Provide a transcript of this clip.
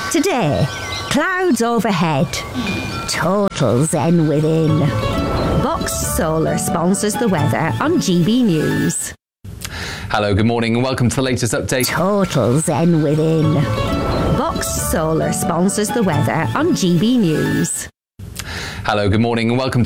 Today, clouds overhead, total zen within. Box Solar sponsors the weather on GB News. Hello, good morning and welcome to the latest update. Total zen within. Box Solar sponsors the weather on GB News. Hello, good morning and welcome